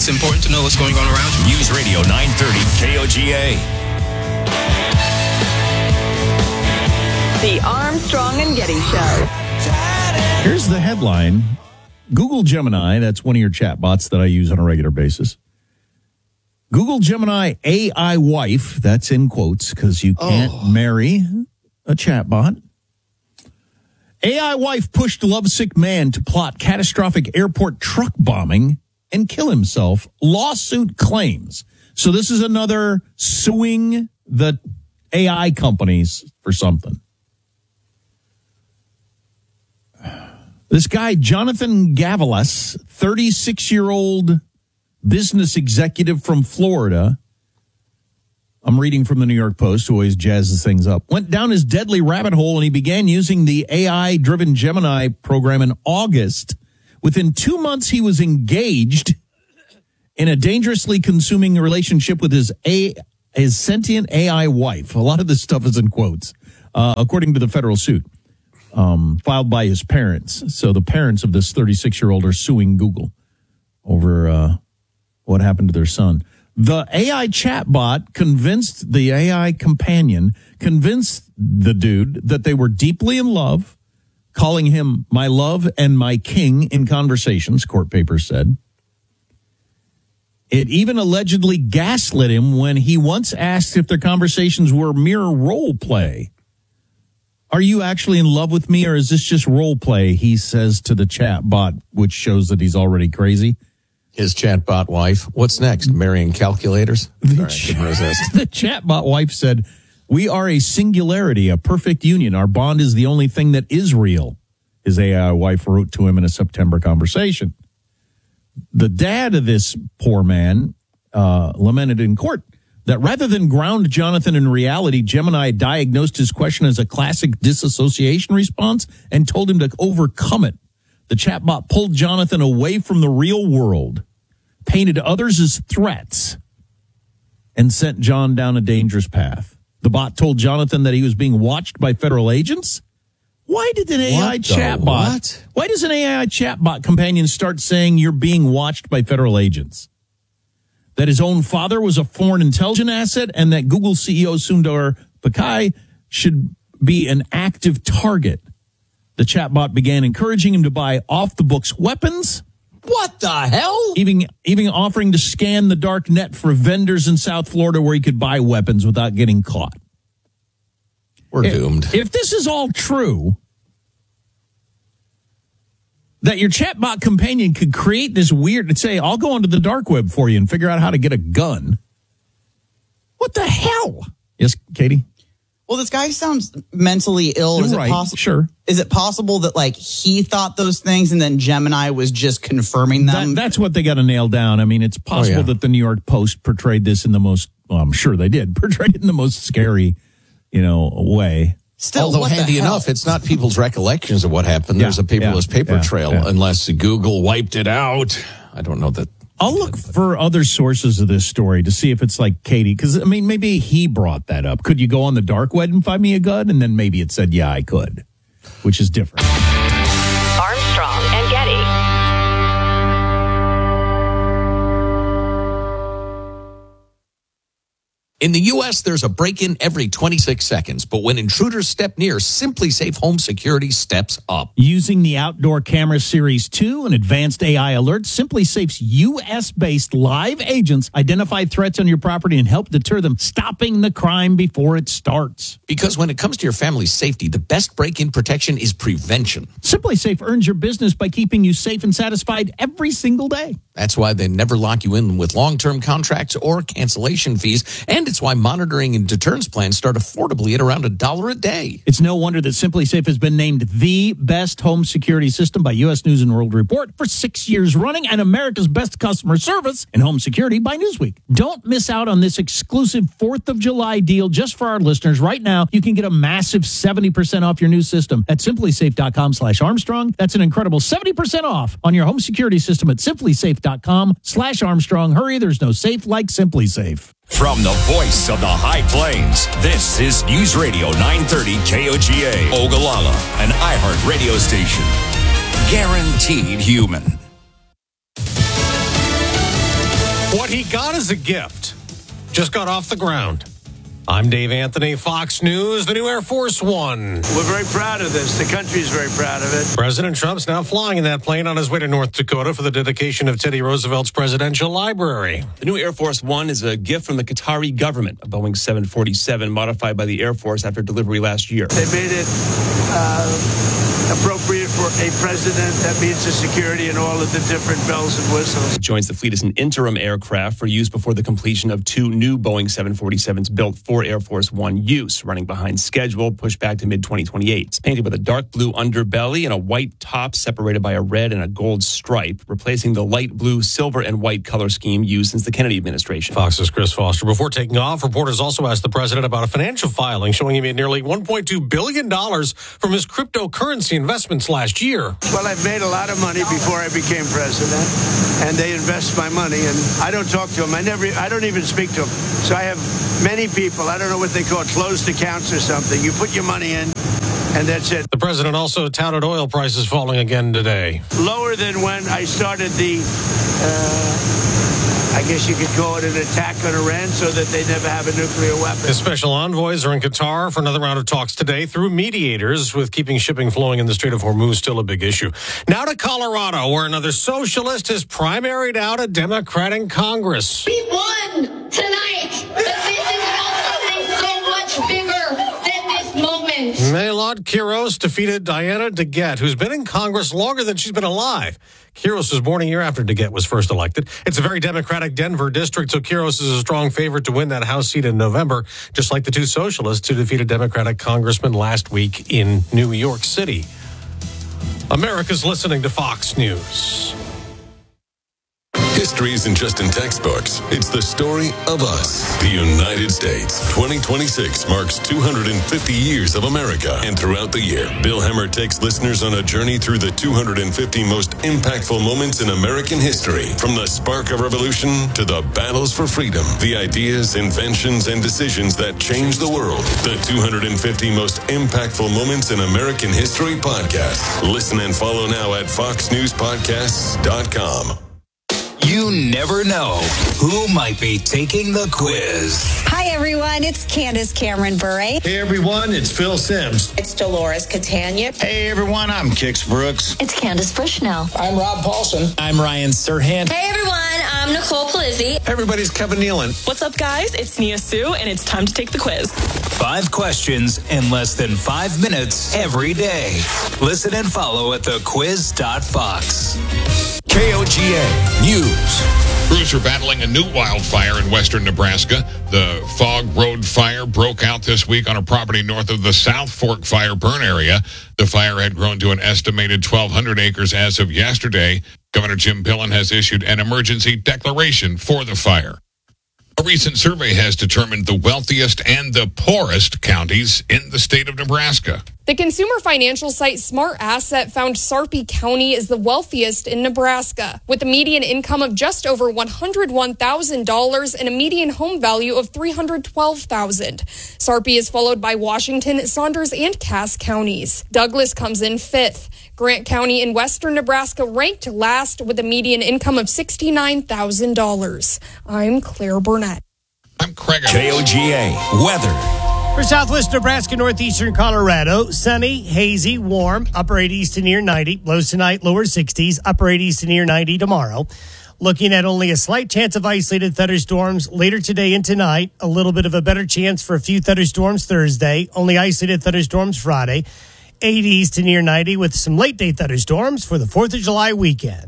it's important to know what's going on around you. News Radio 930 KOGA. The Armstrong and Getty Show. Here's the headline. Google Gemini, that's one of your chatbots that I use on a regular basis. Google Gemini AI wife, that's in quotes because you can't marry a chatbot. AI wife pushed lovesick man to plot catastrophic airport truck bombing and kill himself. Lawsuit claims. So this is another suing the AI companies for something. This guy, Jonathan Gavilas, 36-year-old business executive from Florida, I'm reading from the New York Post, who always jazzes things up, went down his deadly rabbit hole and he began using the AI-driven Gemini program in August. Within 2 months, he was engaged in a dangerously consuming relationship with his sentient AI wife. A lot of this stuff is in quotes, according to the federal suit filed by his parents. So the parents of this 36-year-old are suing Google over what happened to their son. The AI chatbot convinced the AI companion, convinced the dude that they were deeply in love, calling him my love and my king in conversations, court papers said. It even allegedly gaslit him when he once asked if their conversations were mere role play. Are you actually in love with me or is this just role play? He says to the chatbot, which shows that he's already crazy. His chatbot wife. What's next? Marrying calculators? The chatbot wife said, we are a singularity, a perfect union. Our bond is the only thing that is real. His AI wife wrote to him in a September conversation. The dad of this poor man lamented in court that rather than ground Jonathan in reality, Gemini diagnosed his question as a classic disassociation response and told him to overcome it. The chatbot pulled Jonathan away from the real world, painted others as threats, and sent John down a dangerous path. The bot told Jonathan that he was being watched by federal agents. Why did an AI chatbot? Why does an AI chatbot companion start saying you're being watched by federal agents? That his own father was a foreign intelligence asset and that Google CEO Sundar Pichai should be an active target. The chatbot began encouraging him to buy off-the-books weapons. What the hell? Even offering to scan the dark net for vendors in South Florida where he could buy weapons without getting caught. We're doomed. If this is all true, that your chatbot companion could create this weird, and say, I'll go onto the dark web for you and figure out how to get a gun. What the hell? Yes, Katie? Well, this guy sounds mentally ill. Is right, it possible? Sure. Is it possible that like he thought those things and then Gemini was just confirming them? That's what they got to nail down. I mean, it's possible that the New York Post portrayed this in the most, well, I'm sure they did, portrayed it in the most scary, way. Still, although handy enough, it's not people's recollections of what happened. There's a paperless paper trail, unless Google wiped it out. I don't know that. I'll look for other sources of this story to see if it's like Katie, because, I mean, maybe he brought that up. Could you go on the dark web and find me a gun? And then maybe it said, yeah, I could, which is different. Armstrong and Getty. In the U.S., there's a break-in every 26 seconds, but when intruders step near, SimpliSafe Home Security steps up. Using the Outdoor Camera Series 2 and advanced AI alerts, SimpliSafe's U.S.-based live agents identify threats on your property and help deter them, stopping the crime before it starts. Because when it comes to your family's safety, the best break-in protection is prevention. SimpliSafe earns your business by keeping you safe and satisfied every single day. That's why they never lock you in with long-term contracts or cancellation fees, and it's why monitoring and deterrence plans start affordably at around $1 a day. It's no wonder that SimpliSafe has been named the best home security system by U.S. News & World Report for 6 years running and America's best customer service in home security by Newsweek. Don't miss out on this exclusive 4th of July deal just for our listeners. Right now, you can get a massive 70% off your new system at simplisafe.com/Armstrong. That's an incredible 70% off on your home security system at simplisafe.com/Armstrong. Hurry, there's no safe like SimpliSafe. From the voice of the High Plains, this is News Radio 930 KOGA, Ogallala, an iHeart radio station. Guaranteed human. What he got as a gift just got off the ground. I'm Dave Anthony, Fox News, the new Air Force One. We're very proud of this. The country's very proud of it. President Trump's now flying in that plane on his way to North Dakota for the dedication of Teddy Roosevelt's presidential library. The new Air Force One is a gift from the Qatari government, a Boeing 747 modified by the Air Force after delivery last year. They made it appropriate for a president. That means the security and all of the different bells and whistles. It joins the fleet as an interim aircraft for use before the completion of 2 new Boeing 747s built for Air Force One use, running behind schedule, pushed back to mid-2028. It's painted with a dark blue underbelly and a white top separated by a red and a gold stripe, replacing the light blue, silver, and white color scheme used since the Kennedy administration. Fox's Chris Foster. Before taking off, reporters also asked the president about a financial filing showing he made nearly $1.2 billion from his cryptocurrency investments last year. Well, I've made a lot of money before I became president, and they invest my money, and I don't talk to them. I don't even speak to them. So I have many people, I don't know what they call it, closed accounts or something. You put your money in, and that's it. The president also touted oil prices falling again today. Lower than when I started the, I guess you could call it an attack on Iran so that they never have a nuclear weapon. The special envoys are in Qatar for another round of talks today through mediators, with keeping shipping flowing in the Strait of Hormuz still a big issue. Now to Colorado, where another socialist has primaried out a Democrat in Congress. We won tonight, but this is about something so much bigger than this moment. Maylard Quiros defeated Diana DeGette, who's been in Congress longer than she's been alive. Quiros was born a year after DeGette was first elected. It's a very Democratic Denver district, so Quiros is a strong favorite to win that House seat in November, just like the two socialists who defeated Democratic congressman last week in New York City. America's listening to Fox News. History isn't just in textbooks. It's the story of us, the United States. 2026 marks 250 years of America. And throughout the year, Bill Hemmer takes listeners on a journey through the 250 most impactful moments in American history. From the spark of revolution to the battles for freedom, the ideas, inventions, and decisions that changed the world. The 250 most impactful moments in American history podcast. Listen and follow now at foxnewspodcasts.com. You never know who might be taking the quiz. Hi, everyone. It's Candace Cameron Bure. Hey, everyone. It's Phil Sims. It's Dolores Catania. Hey, everyone. I'm Kix Brooks. It's Candace Bushnell. I'm Rob Paulson. I'm Ryan Serhant. Hey, everyone. I'm Nicole Polizzi. Hey, everybody's Kevin Nealon. What's up, guys? It's Nia Sue, and it's time to take the quiz. 5 questions in less than 5 minutes every day. Listen and follow at thequiz.fox. KOGA News. Crews are battling a new wildfire in western Nebraska. The Fog Road Fire broke out this week on a property north of the South Fork Fire Burn area. The fire had grown to an estimated 1,200 acres as of yesterday. Governor Jim Pillen has issued an emergency declaration for the fire. A recent survey has determined the wealthiest and the poorest counties in the state of Nebraska. The consumer financial site Smart Asset found Sarpy County is the wealthiest in Nebraska, with a median income of just over $101,000 and a median home value of $312,000. Sarpy is followed by Washington, Saunders, and Cass counties. Douglas comes in 5th. Grant County in western Nebraska ranked last with a median income of $69,000. I'm Claire Burnett. I'm Craig. KOGA weather. For southwest Nebraska, northeastern Colorado, sunny, hazy, warm, upper 80s to near 90. Lows tonight, lower 60s, upper 80s to near 90 tomorrow. Looking at only a slight chance of isolated thunderstorms later today and tonight. A little bit of a better chance for a few thunderstorms Thursday. Only isolated thunderstorms Friday. 80s to near 90 with some late day thunderstorms for the 4th of July weekend.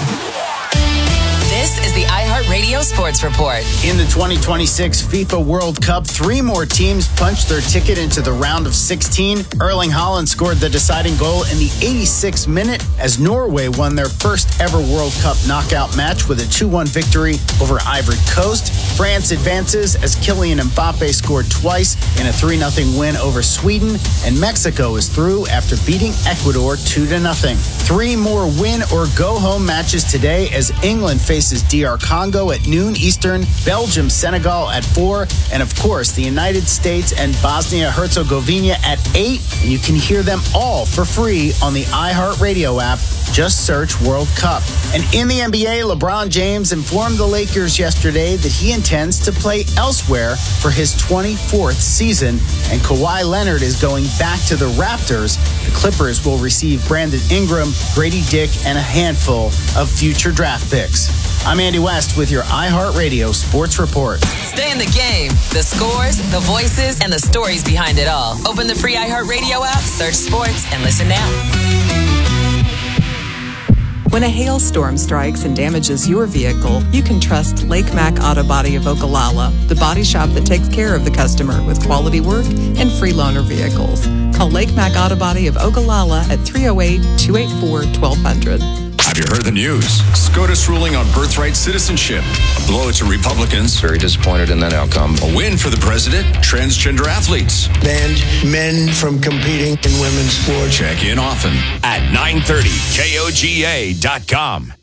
This is the iHeartRadio Sports Report. In the 2026 FIFA World Cup, 3 more teams punched their ticket into the round of 16. Erling Haaland scored the deciding goal in the 86th minute as Norway won their first ever World Cup knockout match with a 2-1 victory over Ivory Coast. France advances as Kylian Mbappe scored twice in a 3-0 win over Sweden. And Mexico is through after beating Ecuador 2-0. 3 more win or go home matches today as England faces DR Congo at noon Eastern, Belgium, Senegal at 4, and of course, the United States and Bosnia-Herzegovina at 8. And you can hear them all for free on the iHeartRadio app. Just search World Cup. And in the NBA, LeBron James informed the Lakers yesterday that he intends to play elsewhere for his 24th season. And Kawhi Leonard is going back to the Raptors. The Clippers will receive Brandon Ingram, Grady Dick, and a handful of future draft picks. I'm Andy West with your iHeartRadio Sports Report. Stay in the game. The scores, the voices, and the stories behind it all. Open the free iHeartRadio app, search sports, and listen now. When a hailstorm strikes and damages your vehicle, you can trust Lake Mac Auto Body of Ogallala, the body shop that takes care of the customer with quality work and free loaner vehicles. Call Lake Mac Auto Body of Ogallala at 308-284-1200. Have you heard the news? SCOTUS ruling on birthright citizenship. A blow to Republicans. Very disappointed in that outcome. A win for the president. Transgender athletes. Banned men from competing in women's sports. Check in often at 930KOGA.com.